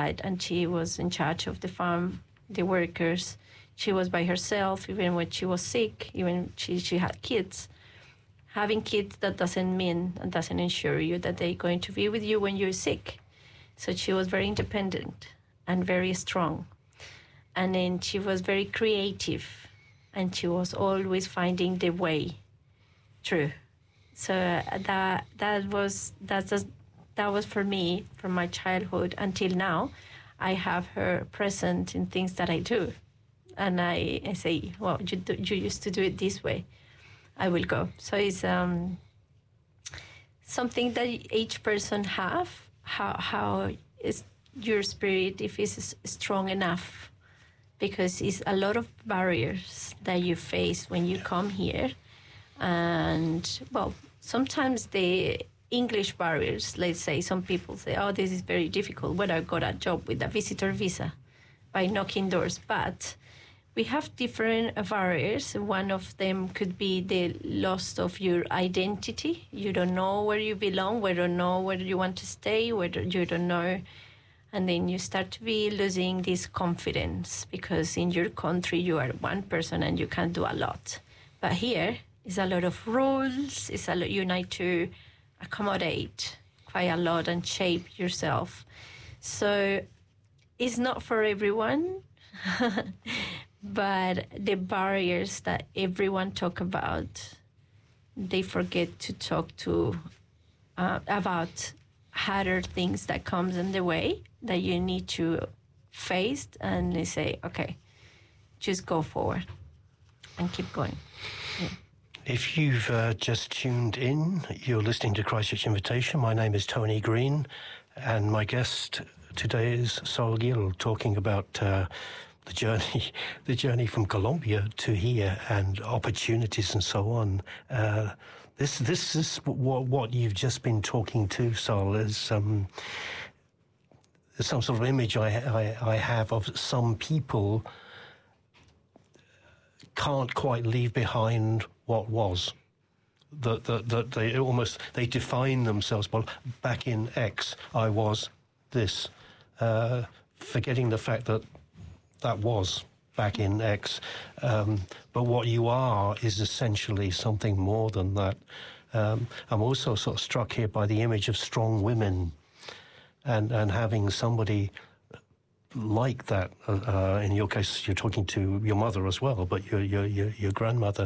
died, and she was in charge of the farm, the workers. She was by herself, even when she was sick, even she had kids. Having kids, that doesn't mean and doesn't ensure you that they're going to be with you when you're sick. So she was very independent and very strong. And then she was very creative, and she was always finding the way through. So that was for me, from my childhood until now. I have her present in things that I do, and I say, well, you used to do it this way. I will go. So it's something that each person have. How is your spirit, if it's strong enough, because it's a lot of barriers that you face when you come here. And, well, sometimes the English barriers, let's say, some people say, oh, this is very difficult when I got a job with a visitor visa by knocking doors. But we have different barriers. One of them could be the loss of your identity. You don't know where you belong, you don't know where you want to stay, whether you don't know. And then you start to be losing this confidence, because in your country you are one person and you can do a lot. But here is a lot of rules. You need to accommodate quite a lot and shape yourself. So it's not for everyone. But the barriers that everyone talk about, they forget to talk about harder things that comes in the way that you need to face, and they say, okay, just go forward and keep going. Yeah. If you've just tuned in, you're listening to Christchurch Invitation. My name is Tony Green, and my guest today is Sol Gil, talking about the journey from Colombia to here and opportunities and so on. This is what you've just been talking to, Sol, is some sort of image I have of some people can't quite leave behind what was. That they define themselves. Well, back in X, I was this, forgetting the fact that was back in X. But what you are is essentially something more than that. I'm also sort of struck here by the image of strong women, and having somebody like that. In your case, you're talking to your mother as well, but your grandmother.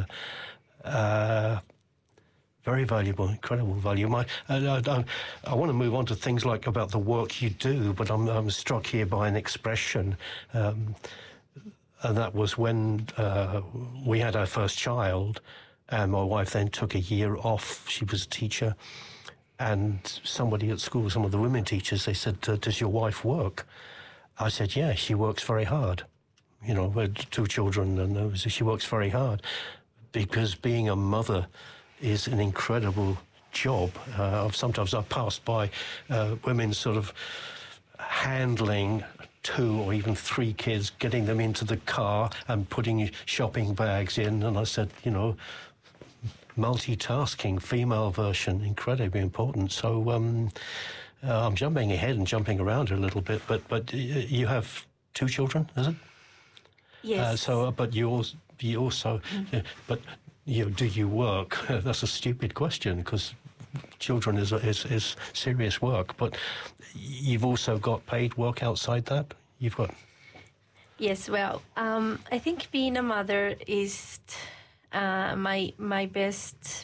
Very valuable, incredible value. I want to move on to things like about the work you do, but I'm struck here by an expression, and that was when we had our first child, and my wife then took a year off. She was a teacher, and somebody at school, some of the women teachers, they said, does your wife work? I said, yeah, she works very hard. You know, we had 2 children, and she works very hard, because being a mother is an incredible job. Sometimes I've passed by women sort of handling 2 or even 3 kids, getting them into the car and putting shopping bags in. And I said, you know, multitasking, female version, incredibly important. So I'm jumping ahead and jumping around a little bit, but you have 2 children, is it? Yes. But you also, but you know, do you work? That's a stupid question, because children is serious work. But you've also got paid work outside that. You've got. Yes. Well, I think being a mother is my best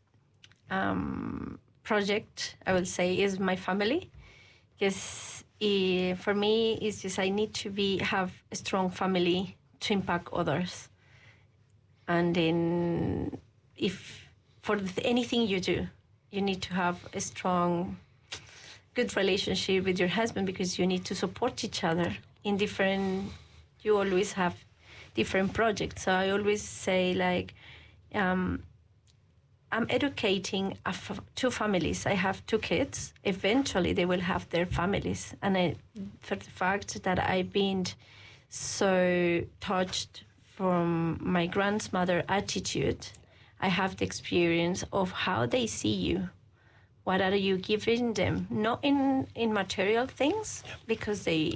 project. I would say is my family, because for me it's just I need to have a strong family to impact others. And then if for anything you do, you need to have a strong, good relationship with your husband, because you need to support each other in you always have different projects. So I always say, like, I'm educating 2 families. I have 2 kids. Eventually they will have their families. And for the fact that I've been so touched from my grandmother's attitude, I have the experience of how they see you. What are you giving them? Not in material things, because